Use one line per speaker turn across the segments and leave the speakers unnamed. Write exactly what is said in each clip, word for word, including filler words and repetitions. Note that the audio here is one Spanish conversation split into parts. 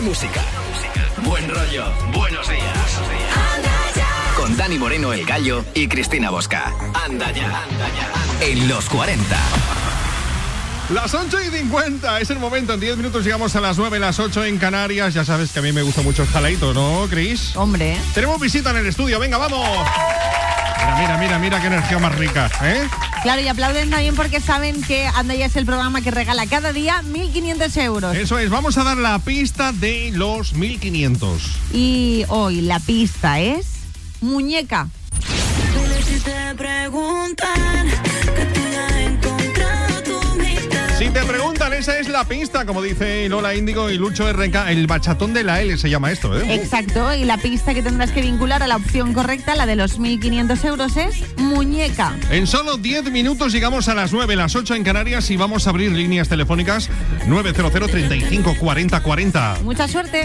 música, buen rollo, buenos días. Con Dani Moreno, el Gallo, y Cristina Bosca. Anda ya, anda ya. En los cuarenta.
Las ocho y cincuenta, es el momento. En diez minutos llegamos a las nueve, las ocho en Canarias. Ya sabes que a mí me gusta mucho el jaleito, ¿no, Cris?
Hombre.
Tenemos visita en el estudio, venga, vamos. Mira, mira, mira, mira qué energía más rica, ¿eh?
Claro, y aplauden también porque saben que Anda Ya es el programa que regala cada día mil quinientos euros.
Eso es, vamos a dar la pista de los mil quinientos.
Y hoy la pista es muñeca.
Si te preguntan que tú ya has encontrado tu mitad.
Si te preguntan, esa es la pista, como dice Lola Índigo y Lucho R K. El bachatón de la L se llama esto, ¿eh?
Exacto, y la pista que tendrás que vincular a la opción correcta, la de los mil quinientos euros, es muñeca.
En solo diez minutos llegamos a las nueve, las ocho en Canarias, y vamos a abrir líneas telefónicas nueve cero cero, treinta y cinco, cuarenta, cuarenta.
Mucha suerte.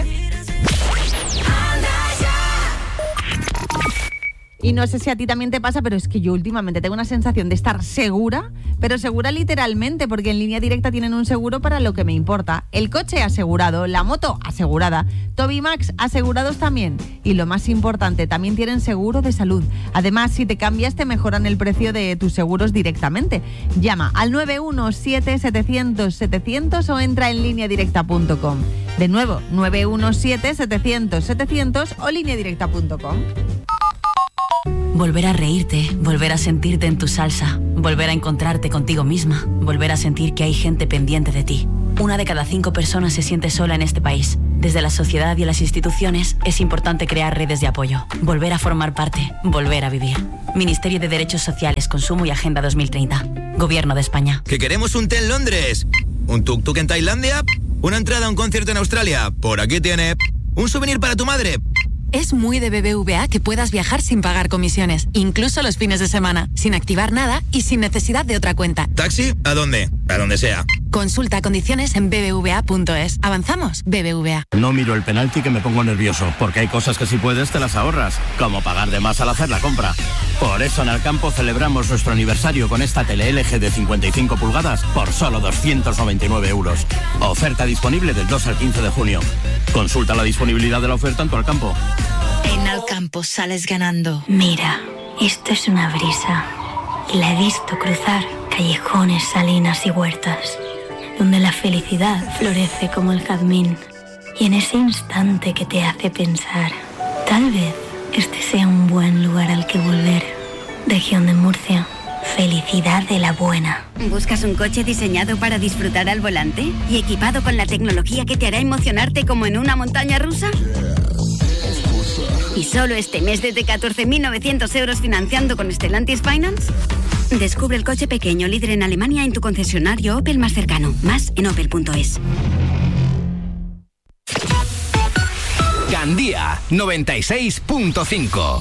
Y no sé si a ti también te pasa, pero es que yo últimamente tengo una sensación de estar segura, pero segura literalmente, porque en Línea Directa tienen un seguro para lo que me importa. El coche asegurado, la moto asegurada, Toby Max asegurados también. Y lo más importante, también tienen seguro de salud. Además, si te cambias, te mejoran el precio de tus seguros directamente. Llama al nueve uno siete, setecientos, setecientos o entra en línea directa punto com. De nuevo, nueve uno siete, setecientos, setecientos o línea directa punto com.
Volver a reírte, volver a sentirte en tu salsa, volver a encontrarte contigo misma, volver a sentir que hay gente pendiente de ti. Una de cada cinco personas se siente sola en este país. Desde la sociedad y las instituciones es importante crear redes de apoyo, volver a formar parte, volver a vivir. Ministerio de Derechos Sociales, Consumo y Agenda dos mil treinta. Gobierno de España.
¿Que queremos un té en Londres? ¿Un tuk-tuk en Tailandia? ¿Una entrada a un concierto en Australia? Por aquí tiene. ¿Un souvenir para tu madre?
Es muy de B B V A que puedas viajar sin pagar comisiones, incluso los fines de semana, sin activar nada y sin necesidad de otra cuenta.
¿Taxi? ¿A dónde? A donde sea.
Consulta condiciones en b b v a punto es. Avanzamos, B B V A.
No miro el penalti que me pongo nervioso, porque hay cosas que si puedes te las ahorras, como pagar de más al hacer la compra. Por eso en Alcampo celebramos nuestro aniversario con esta tele L G de cincuenta y cinco pulgadas por solo doscientos noventa y nueve euros. Oferta disponible del dos al quince de junio. Consulta la disponibilidad de la oferta en tu Alcampo.
En Alcampo sales ganando.
Mira, esto es una brisa. Y la he visto cruzar callejones, salinas y huertas, donde la felicidad florece como el jazmín. Y en ese instante que te hace pensar, tal vez este sea un buen lugar al que volver. Región de Murcia. Felicidad de la buena.
¿Buscas un coche diseñado para disfrutar al volante y equipado con la tecnología que te hará emocionarte como en una montaña rusa? ¿Y solo este mes desde catorce mil novecientos euros financiando con Stellantis Finance? Descubre el coche pequeño líder en Alemania en tu concesionario Opel más cercano. Más en opel punto es.
Gandía noventa y seis punto cinco.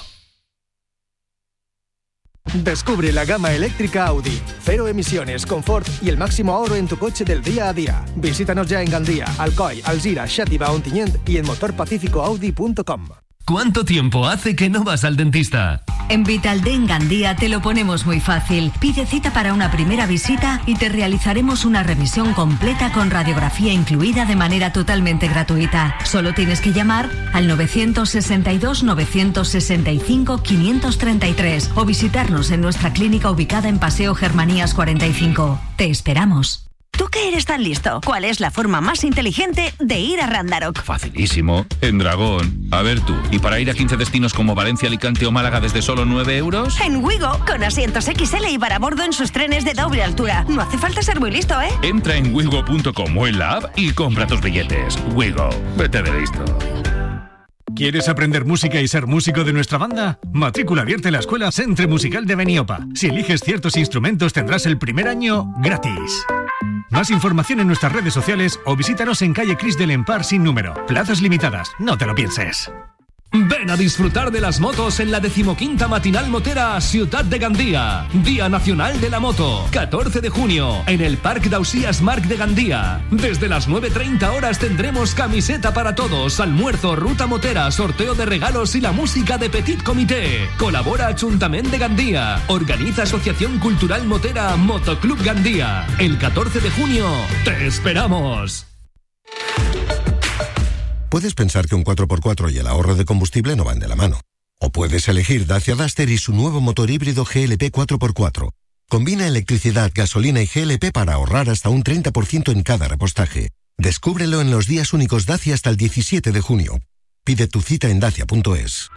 Descubre la gama eléctrica Audi. Cero emisiones, confort y el máximo ahorro en tu coche del día a día. Visítanos ya en Gandía, Alcoy, Alzira, Xàtiva, Ontinyent y en motor pacífico audi punto com.
¿Cuánto tiempo hace que no vas al dentista?
En Vitalde en Gandía te lo ponemos muy fácil. Pide cita para una primera visita y te realizaremos una revisión completa con radiografía incluida de manera totalmente gratuita. Solo tienes que llamar al nueve seis dos, nueve seis cinco, cinco tres tres o visitarnos en nuestra clínica ubicada en Paseo Germanías cuarenta y cinco. Te esperamos.
¿Tú que eres tan listo? ¿Cuál es la forma más inteligente de ir a Randarock?
Facilísimo, en Dragón. A ver tú, ¿y para ir a quince destinos como Valencia, Alicante o Málaga desde solo nueve euros?
En Wigo, con asientos equis ele y para bordo en sus trenes de doble altura. No hace falta ser muy listo, ¿eh?
Entra en wigo punto com o en la app y compra tus billetes. Wigo, vete de listo.
¿Quieres aprender música y ser músico de nuestra banda? Matrícula abierta en la Escuela Centre Musical de Beniopa. Si eliges ciertos instrumentos tendrás el primer año gratis. Más información en nuestras redes sociales o visítanos en calle Cris del Empar sin número. Plazas limitadas, no te lo pienses.
Ven a disfrutar de las motos en la decimoquinta Matinal Motera Ciutat de Gandía. Día Nacional de la Moto, catorce de junio, en el Parc d'Ausias Marc de Gandía. Desde las nueve treinta horas tendremos camiseta para todos, almuerzo, ruta motera, sorteo de regalos y la música de Petit Comité. Colabora Ajuntament de Gandía. Organiza Asociación Cultural Motera Motoclub Gandía. El catorce de junio te esperamos.
Puedes pensar que un cuatro por cuatro y el ahorro de combustible no van de la mano. O puedes elegir Dacia Duster y su nuevo motor híbrido G L P cuatro por cuatro. Combina electricidad, gasolina y G L P para ahorrar hasta un treinta por ciento en cada repostaje. Descúbrelo en los días únicos Dacia hasta el diecisiete de junio. Pide tu cita en dacia punto es.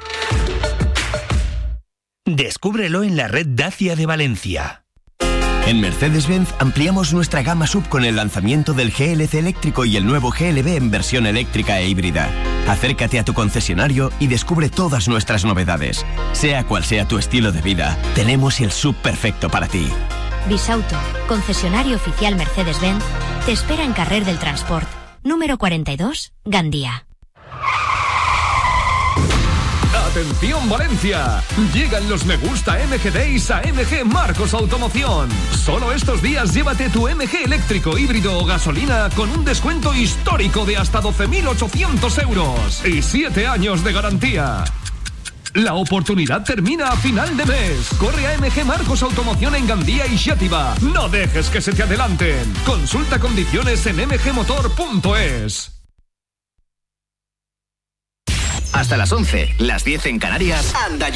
Descúbrelo en la red Dacia de Valencia.
En Mercedes-Benz ampliamos nuestra gama sub con el lanzamiento del G L C eléctrico y el nuevo G L B en versión eléctrica e híbrida. Acércate a tu concesionario y descubre todas nuestras novedades. Sea cual sea tu estilo de vida, tenemos el sub perfecto para ti.
Bisauto, concesionario oficial Mercedes-Benz, te espera en Carrer del Transport, número cuarenta y dos, Gandía.
¡Atención Valencia! Llegan los Me Gusta M G Days a M G Marcos Automoción. Solo estos días llévate tu M G eléctrico, híbrido o gasolina con un descuento histórico de hasta doce mil ochocientos euros y siete años de garantía. La oportunidad termina a final de mes. Corre a M G Marcos Automoción en Gandía y Xàtiva. No dejes que se te adelanten. Consulta condiciones en m g motor punto es.
Hasta las once, las diez en Canarias. Anda ya.